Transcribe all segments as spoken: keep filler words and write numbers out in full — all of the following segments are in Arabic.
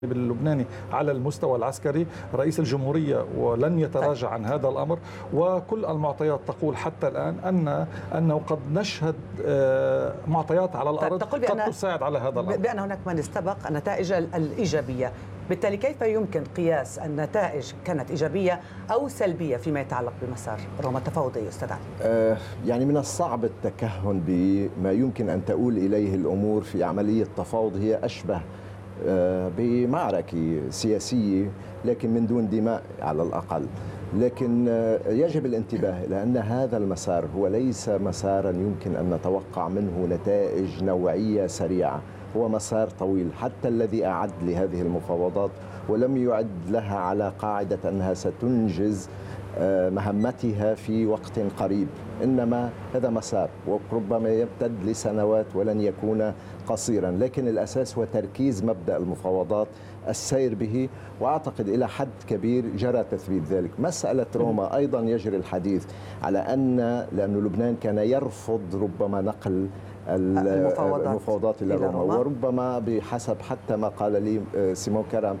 اللبناني على المستوى العسكري. رئيس الجمهورية ولن يتراجع عن هذا الأمر، وكل المعطيات تقول حتى الآن أن أنه قد نشهد معطيات على الأرض قد تساعد على هذا الأمر، بأن هناك من استبق النتائج الإيجابية. بالتالي كيف يمكن قياس النتائج كانت إيجابية أو سلبية فيما يتعلق بمسار روما التفاوضي أستاذ علي؟ آه يعني من الصعب التكهن بما يمكن أن تؤول إليه الأمور في عملية تفاوض هي أشبه بمعركة سياسية لكن من دون دماء على الأقل. لكن يجب الانتباه إلى أن هذا المسار هو ليس مسارا يمكن أن نتوقع منه نتائج نوعية سريعة، هو مسار طويل. حتى الذي أعد لهذه المفاوضات ولم يعد لها على قاعدة أنها ستنجز مهمتها في وقت قريب، إنما هذا مسار وربما يمتد لسنوات ولن يكون قصيرا. لكن الأساس هو تركيز مبدأ المفاوضات، السير به، وأعتقد إلى حد كبير جرى تثبيت ذلك. مسألة روما أيضا يجري الحديث على أن لأن لبنان كان يرفض ربما نقل المفاوضات, المفاوضات إلى روما. روما وربما بحسب حتى ما قال لي سيمون كرم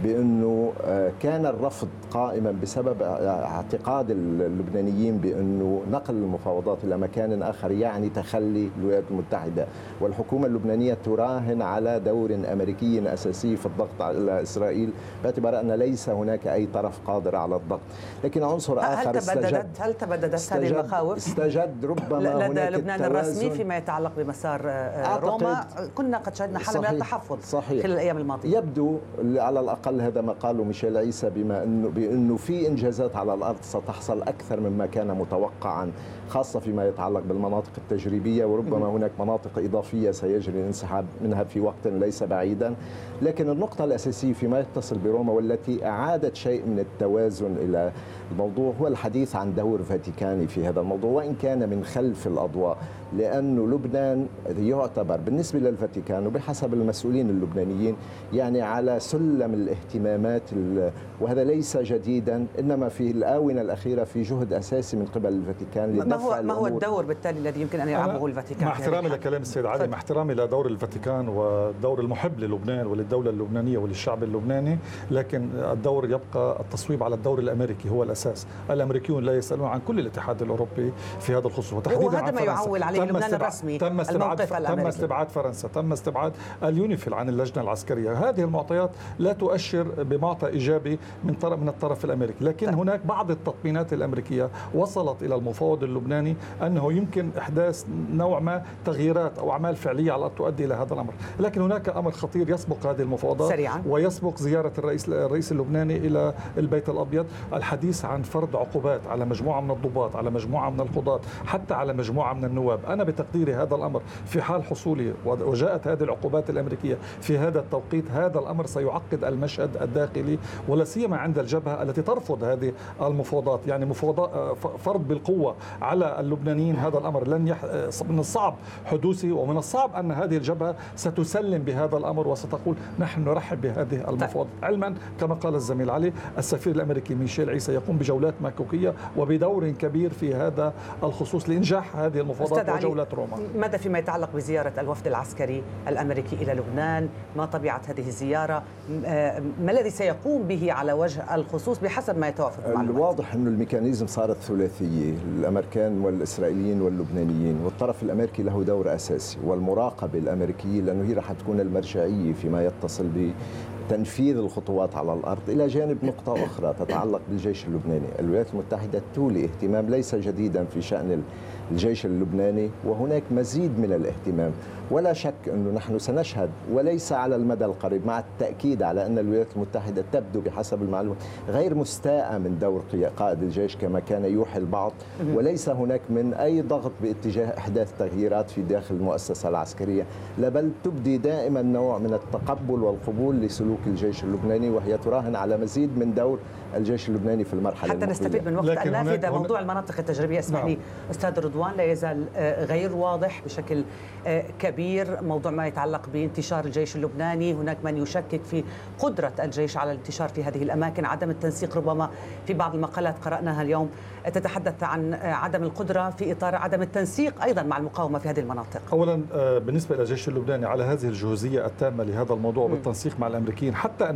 بأنه كان الرفض قائما بسبب اعتقاد اللبنانيين بأنه نقل المفاوضات إلى مكان آخر يعني تخلي الولايات المتحدة، والحكومة اللبنانية تراهن على دور أمريكي أساسي في الضغط على إسرائيل باعتبار أن ليس هناك أي طرف قادر على الضغط. لكن عنصر آخر هل استجد هل تبددت هذه المخاوف استجد ربما لدى لبنان الرسمي فيما يتعلق بمسار روما؟ كنا قد شهدنا حالة من التحفظ خلال الأيام الماضية. يبدو على الأقل هذا ما قاله ميشيل عيسى بما أنه بأنه في إنجازات على الأرض ستحصل أكثر مما كان متوقعا، خاصة فيما يتعلق بالمناطق التجريبية، وربما هناك مناطق إضافية سيجري الانسحاب منها في وقت ليس بعيدا. لكن النقطة الأساسية فيما يتصل بروما والتي أعادت شيء من التوازن إلى الموضوع هو الحديث عن دور فاتيكاني في هذا الموضوع، وإن كان من خلف الأضواء، لأنه لبنان يعتبر بالنسبة للفاتيكان وبحسب المسؤولين اللبنانيين يعني على سلم الاهتمامات، وهذا ليس جديدا، إنما في الآونة الأخيرة في جهد أساسي من قبل الفاتيكان لدفع ما هو, ما هو الدور بالتالي الذي يمكن أن يلعبه الفاتيكان؟ مع احترامي لكلام السيد علي، مع احترامي لدور الفاتيكان والدور المحب للبنان وللدولة اللبنانية وللشعب اللبناني، لكن الدور يبقى التصويب على الدور الأمريكي هو الأساس. الأمريكيون لا يسألون عن كل الاتحاد الأوروبي في هذا الخصوص، وتحديدا وهذا ما يعول عليه لبنان الرسمي. تم استبعاد تم استبعاد فرنسا، تم استبعاد اليونيفيل عن اللجنة العسكرية. هذه المعطيات لا تؤشر بمعطى إيجابي من طرف من الطرف الأمريكي، لكن طيب. هناك بعض التطمينات الأمريكية وصلت إلى المفاوض اللبناني أنه يمكن إحداث نوع ما تغييرات أو أعمال فعلية على تؤدي إلى هذا الأمر. لكن هناك أمر خطير يسبق هذه المفاوضات سريعا، ويسبق زيارة الرئيس الرئيس اللبناني إلى البيت الأبيض، الحديث عن فرض عقوبات على مجموعة من الضباط، على مجموعة من القضاة، حتى على مجموعة من النواب. أنا بتقديري هذا الأمر في حال حصوله وجاءت هذه العقوبات الأمريكية في هذا التوقيت، هذا الأمر سيعقد المشهد الداخلي، ولا سيما عند الجبهة التي ترفض هذه المفاوضات. يعني مفاوضات فرض بالقوة على اللبنانيين هذا الأمر لن يح... من الصعب حدوثه، ومن الصعب أن هذه الجبهة ستسلم بهذا الأمر وستقول نحن نرحب بهذه المفاوضات، علما كما قال الزميل علي السفير الأمريكي ميشيل عيسى يقوم بجولات مكوكية وبدور كبير في هذا الخصوص لإنجاح هذه المفاوضات وجولات روما. ماذا فيما يتعلق بزيارة الوفد العسكري الأمريكي إلى لبنان؟ ما طبيعة هذه الزيارة؟ ما الذي سيقوم به على وجه الخصوص بحسب ما يتوافق مع الوقت؟ الواضح أن الميكانيزم صارت ثلاثية، الأمريكان والإسرائيليين واللبنانيين، والطرف الأمريكي له دور أساسي، والمراقبة الأمريكية لأنه هي راح تكون المرجعية فيما يتصل ب تنفيذ الخطوات على الأرض. إلى جانب نقطة أخرى تتعلق بالجيش اللبناني، الولايات المتحدة تولي اهتمام ليس جديدا في شأن الجيش اللبناني، وهناك مزيد من الاهتمام. ولا شك أنه نحن سنشهد وليس على المدى القريب، مع التأكيد على أن الولايات المتحدة تبدو بحسب المعلومات غير مستاءة من دور قائد الجيش كما كان يوحي البعض، وليس هناك من أي ضغط باتجاه إحداث تغييرات في داخل المؤسسة العسكرية، بل تبدي دائما نوع من التقبل والقبول لسلوك الجيش اللبناني، وهي تراهن على مزيد من دور الجيش اللبناني في المرحلة حتى نستفيد من وقت النافذة. موضوع المناطق التجريبية اسمح لي أستاذ رضوان لا يزال غير واضح بشكل كبير، موضوع ما يتعلق بانتشار الجيش اللبناني. هناك من يشكك في قدرة الجيش على الانتشار في هذه الأماكن، عدم التنسيق ربما في بعض المقالات قرأناها اليوم تتحدث عن عدم القدرة في إطار عدم التنسيق أيضا مع المقاومة في هذه المناطق. أولا بالنسبة للجيش اللبناني على هذه الجهوزية التامة لهذا الموضوع بالتنسيق مع الأمريكيين، حتى